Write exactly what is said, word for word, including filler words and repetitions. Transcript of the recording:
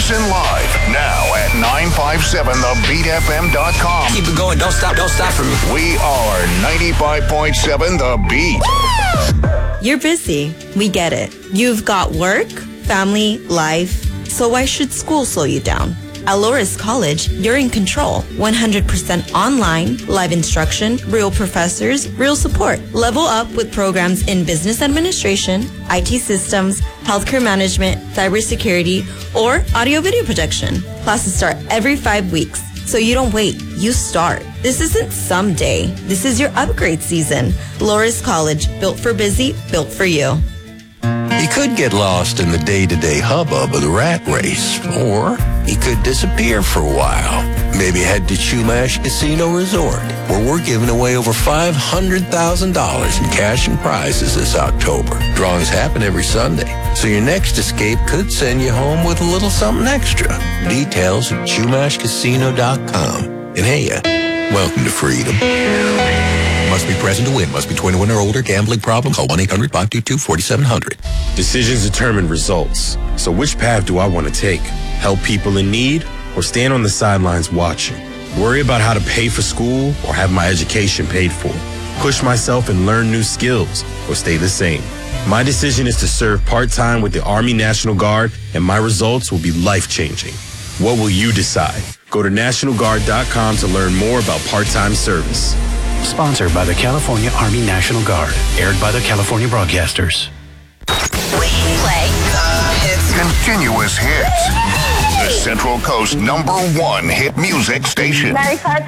Listen live now at nine five seven the beat f m dot com. Keep it going. Don't stop. Don't stop for me. We are ninety-five point seven The Beat. You're busy. We get it. You've got work, family, life. So why should school slow you down? At Loras College, you're in control. one hundred percent online, live instruction, real professors, real support. Level up with programs in business administration, I T systems, healthcare management, cybersecurity, or audio-video production. Classes start every five weeks. So you don't wait, you start. This isn't someday. This is your upgrade season. Loras College, built for busy, built for you. He could get lost in the day-to-day hubbub of the rat race, or he could disappear for a while. Maybe head to Chumash Casino Resort, where we're giving away over five hundred thousand dollars in cash and prizes this October. Drawings happen every Sunday, so your next escape could send you home with a little something extra. Details at chumash casino dot com. And hey, uh, welcome to freedom. Must be present to win. Must be twenty-one or older. Gambling problem? Call one eight hundred five two two four seven zero zero. Decisions determine results. So which path do I want to take? Help people in need or stand on the sidelines watching? Worry about how to pay for school or have my education paid for? Push myself and learn new skills or stay the same? My decision is to serve part-time with the Army National Guard, and my results will be life-changing. What will you decide? Go to national guard dot com to learn more about part-time service. Sponsored by the California Army National Guard. Aired by the California Broadcasters. We play the hits. Continuous hits. The Central Coast number one hit music station. ninety-five